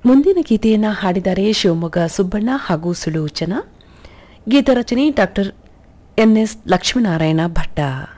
ಮುಂದಿನ ಗೀತೆಯನ್ನು ಹಾಡಿದ್ದಾರೆ ಶಿವಮೊಗ್ಗ ಸುಬ್ಬಣ್ಣ ಹಾಗೂ Sulochana. ಗೀತರಚನೆ doctor N S Lakshminarayana Bhatta.